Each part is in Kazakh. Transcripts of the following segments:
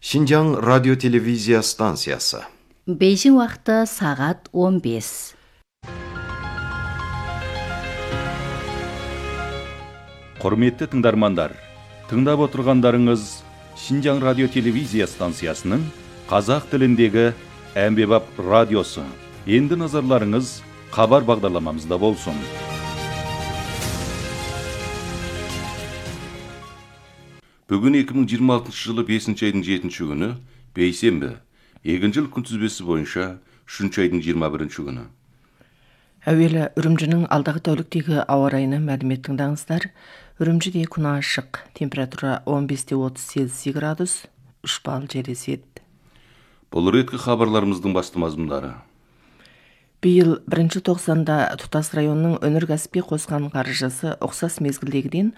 Шинжаң радио-телевизия станциясы. Бейжің уақыты сағат 15. Құрметті тыңдармандар, тыңдап отырғандарыңыз Шинжаң радио-телевизия станциясының қазақ тіліндегі әмбебап радиосы. Енді назарларыңыз хабар бағдарламамызда болсын. Бүгін 2026 жылы 5 айдың 7 күні, бейсенбі, егінжіл күнтізбесі бойынша 3 айдың 21 күні. Әуелі Үрімжінің алдағы тәуліктегі ауа райына мәлімет тыңдаңыздар. Үрімжіде күн ашық, температура 15-30 градус, 3 балл жел еседі. Бұл реткі хабарларымыздың басты мазмұндары. Биыл 1-тоқсанда тұтас районның өнеркәсіпке қосқан қаржысы ұқсас мезгілдегіден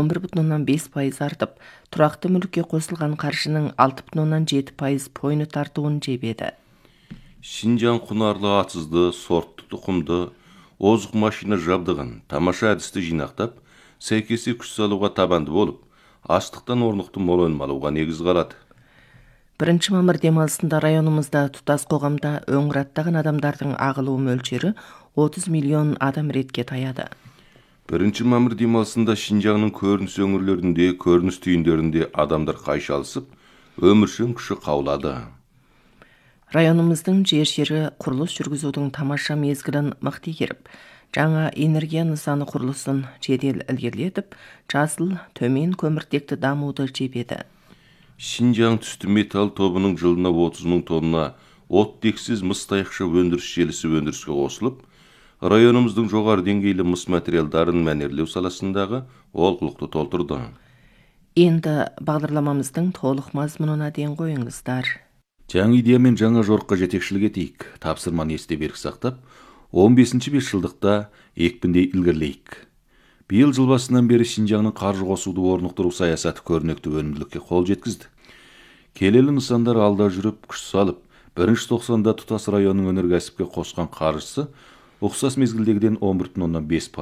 11,5% артып, тұрақты мүлікке қосылған қаржының 6,7% пойыны тартуын жебеді. Шинжаң құнарлы атсызды, сортты тұқымды, озық машина жабдығын, тамаша әдісті жинақтап, сәйкесе күш салуға табанды болып, аштықтан орнықты мол өнім алуға негіз қалады. 1 мамыр демалысында районымызда тұтас қоғамда өңір аттаған адамдардың ағылуы мөлшері 30 миллион адам ретке таяды. 1 мамыр демалысында Шинжаңның көрініс өңірлерінде, көрініс түйіндерінде адамдар қайшалысып, өміршең күші қаулады. Районымыздың жер-жері құрылыс жүргізудің тамаша мезгілін мықты игеріп, жаңа энергия нысаны құрылысын жедел ілгерілетіп, жасыл төмен көміртекті дамуды жебеді. Шинжаң түсті металл тобының жылына 30 мың тонна оттексіз мыс таяқша өндіріс желісі өндіріске қосылып, районымыздың жоғары деңгейлі мыс материалдарын мәнерлеу саласындағы олқылықты толтырды. Енді бағдарламамыздың толық мазмұнына ден қойыңыздар. Жаңа идея мен жаңа жорыққа жетекшілік етейік. Тапсырманы есте берік сақтап, 15-ші 5 жылдықта екпіндей ілгірлейік. Биыл жыл басынан бері Шинжаңның қаржы қосуды орнықтыру саясаты көрнекті өнімділікке қол жеткізді. Келелі нысандар алда жүріп, күш салып, 1-тоқсанда тұтас районның өнеркәсіпке қосқан қаржысы ұқсас мезгілдегіден 11,5%